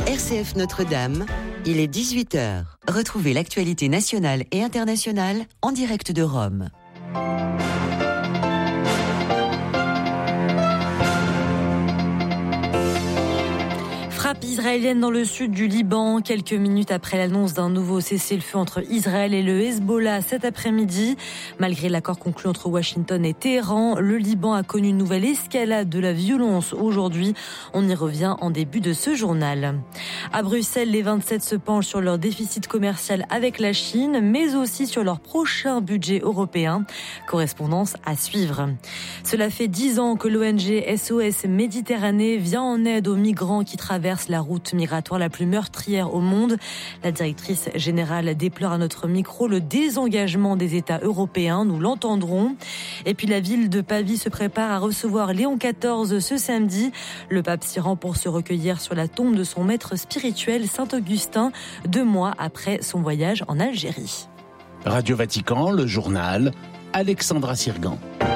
RCF Notre-Dame, il est 18h. Retrouvez l'actualité nationale et internationale en direct de Rome. Frappe israélienne dans le sud du Liban, quelques minutes après l'annonce d'un nouveau cessez-le-feu entre Israël et le Hezbollah cet après-midi. Malgré l'accord conclu entre Washington et Téhéran, le Liban a connu une nouvelle escalade de la violence aujourd'hui. On y revient en début de ce journal. À Bruxelles, les 27 se penchent sur leur déficit commercial avec la Chine, mais aussi sur leur prochain budget européen. Correspondance à suivre. Cela fait 10 ans que l'ONG SOS Méditerranée vient en aide aux migrants qui traversent la route migratoire la plus meurtrière au monde. La directrice générale déplore à notre micro le désengagement des États européens, nous l'entendrons. Et puis la ville de Pavie se prépare à recevoir Léon XIV ce samedi. Le pape s'y rend pour se recueillir sur la tombe de son maître spirituel Saint-Augustin, 2 mois après son voyage en Algérie. Radio Vatican, le journal, Alexandra Sirgan.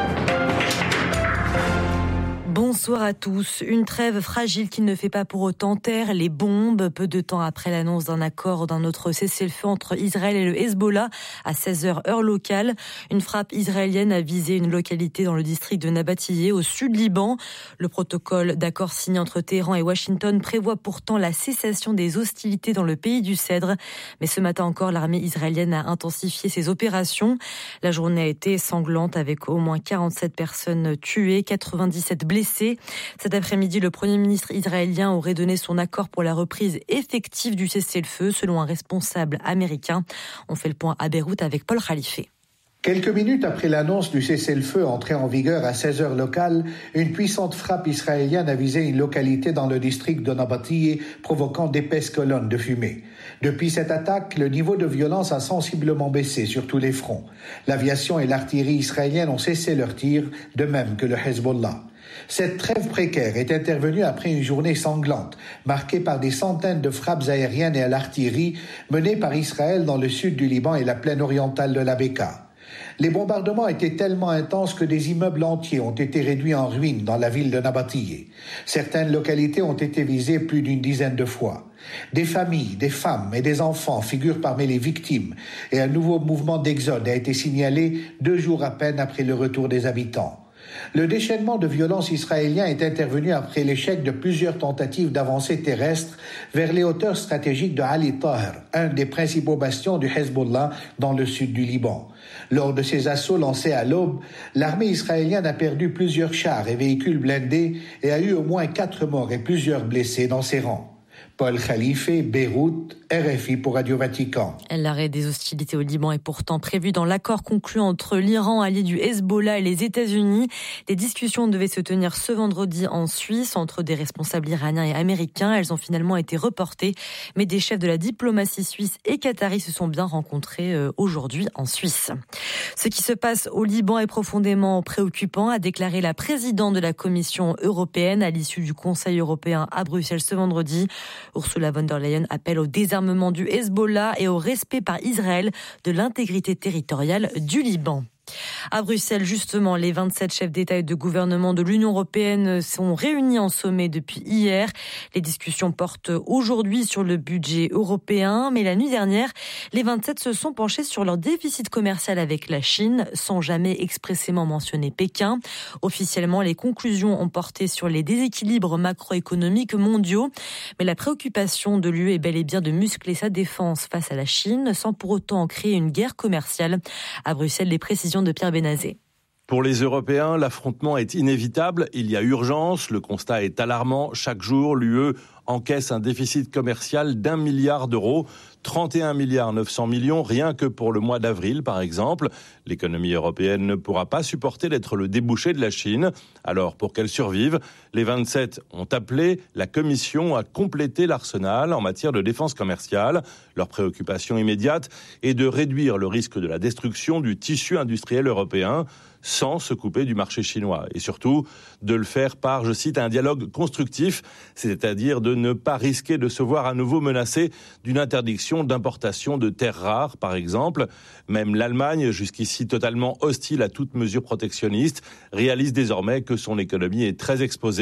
Bonsoir à tous. Une trêve fragile qui ne fait pas pour autant taire les bombes. Peu de temps après l'annonce d'un accord d'un autre cessez-le-feu entre Israël et le Hezbollah à 16h heure locale, une frappe israélienne a visé une localité dans le district de Nabatiyeh au sud Liban. Le protocole d'accord signé entre Téhéran et Washington prévoit pourtant la cessation des hostilités dans le pays du Cèdre. Mais ce matin encore, l'armée israélienne a intensifié ses opérations. La journée a été sanglante avec au moins 47 personnes tuées, 97 blessés. Cet après-midi, le Premier ministre israélien aurait donné son accord pour la reprise effective du cessez-le-feu, selon un responsable américain. On fait le point à Beyrouth avec Paul Khalife. Quelques minutes après l'annonce du cessez-le-feu entré en vigueur à 16h locale, une puissante frappe israélienne a visé une localité dans le district de Nabatiyeh, provoquant d'épaisses colonnes de fumée. Depuis cette attaque, le niveau de violence a sensiblement baissé sur tous les fronts. L'aviation et l'artillerie israélienne ont cessé leurs tirs, de même que le Hezbollah. Cette trêve précaire est intervenue après une journée sanglante, marquée par des centaines de frappes aériennes et à l'artillerie menées par Israël dans le sud du Liban et la plaine orientale de la Bekaa. Les bombardements étaient tellement intenses que des immeubles entiers ont été réduits en ruines dans la ville de Nabatiyeh. Certaines localités ont été visées plus d'une dizaine de fois. Des familles, des femmes et des enfants figurent parmi les victimes et un nouveau mouvement d'exode a été signalé 2 jours à peine après le retour des habitants. Le déchaînement de violence israélien est intervenu après l'échec de plusieurs tentatives d'avancée terrestre vers les hauteurs stratégiques de Ali Taher, un des principaux bastions du Hezbollah dans le sud du Liban. Lors de ces assauts lancés à l'aube, l'armée israélienne a perdu plusieurs chars et véhicules blindés et a eu au moins 4 morts et plusieurs blessés dans ses rangs. Paul Khalife, Beyrouth, RFI pour Radio Vatican. L'arrêt des hostilités au Liban est pourtant prévu dans l'accord conclu entre l'Iran, allié du Hezbollah, et les États-Unis. Des discussions devaient se tenir ce vendredi en Suisse entre des responsables iraniens et américains. Elles ont finalement été reportées, mais des chefs de la diplomatie suisse et qatari se sont bien rencontrés aujourd'hui en Suisse. Ce qui se passe au Liban est profondément préoccupant, a déclaré la présidente de la Commission européenne à l'issue du Conseil européen à Bruxelles ce vendredi. Ursula von der Leyen appelle au désarmement du Hezbollah et au respect par Israël de l'intégrité territoriale du Liban. À Bruxelles, justement, les 27 chefs d'État et de gouvernement de l'Union européenne sont réunis en sommet depuis hier. Les discussions portent aujourd'hui sur le budget européen, mais la nuit dernière, les 27 se sont penchés sur leur déficit commercial avec la Chine, sans jamais expressément mentionner Pékin. Officiellement, les conclusions ont porté sur les déséquilibres macroéconomiques mondiaux, mais la préoccupation de l'UE est bel et bien de muscler sa défense face à la Chine, sans pour autant en créer une guerre commerciale. À Bruxelles, les précisions de Pierre Benazé. Pour les Européens, l'affrontement est inévitable. Il y a urgence. Le constat est alarmant. Chaque jour, l'UE encaisse un déficit commercial d'1 milliard d'euros. 31 milliards 900 millions rien que pour le mois d'avril, par exemple. L'économie européenne ne pourra pas supporter d'être le débouché de la Chine. Alors, pour qu'elle survive, les 27 ont appelé la Commission à compléter l'arsenal en matière de défense commerciale. Leur préoccupation immédiate est de réduire le risque de la destruction du tissu industriel européen sans se couper du marché chinois. Et surtout, de le faire par, je cite, un dialogue constructif, c'est-à-dire de ne pas risquer de se voir à nouveau menacé d'une interdiction d'importation de terres rares, par exemple. Même l'Allemagne, jusqu'ici totalement hostile à toute mesure protectionniste, réalise désormais que son économie est très exposée.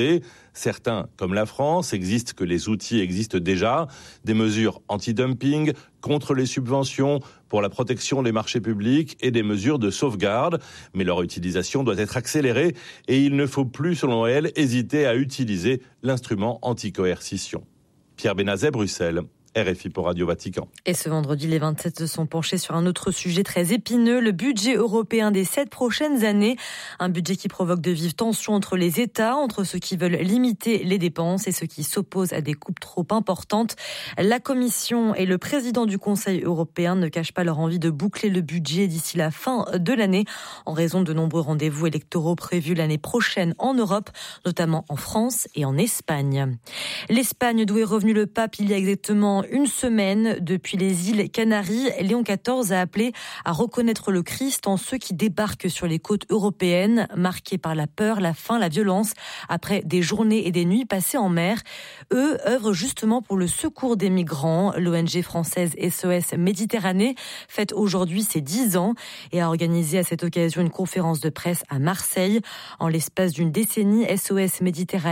Certains, comme la France, existent que les outils existent déjà, des mesures anti-dumping, contre les subventions, pour la protection des marchés publics et des mesures de sauvegarde. Mais leur utilisation doit être accélérée et il ne faut plus, selon elle, hésiter à utiliser l'instrument anti-coercition. Pierre Benazet, Bruxelles. RFI pour Radio Vatican. Et ce vendredi, les 27 se sont penchés sur un autre sujet très épineux, le budget européen des 7 prochaines années. Un budget qui provoque de vives tensions entre les États, entre ceux qui veulent limiter les dépenses et ceux qui s'opposent à des coupes trop importantes. La Commission et le président du Conseil européen ne cachent pas leur envie de boucler le budget d'ici la fin de l'année, en raison de nombreux rendez-vous électoraux prévus l'année prochaine en Europe, notamment en France et en Espagne. L'Espagne, d'où est revenu le pape il y a exactement une semaine. Depuis les îles Canaries, Léon XIV a appelé à reconnaître le Christ en ceux qui débarquent sur les côtes européennes, marqués par la peur, la faim, la violence, après des journées et des nuits passées en mer. Eux œuvrent justement pour le secours des migrants. L'ONG française SOS Méditerranée fête aujourd'hui ses 10 ans et a organisé à cette occasion une conférence de presse à Marseille. En l'espace d'une décennie, SOS Méditerranée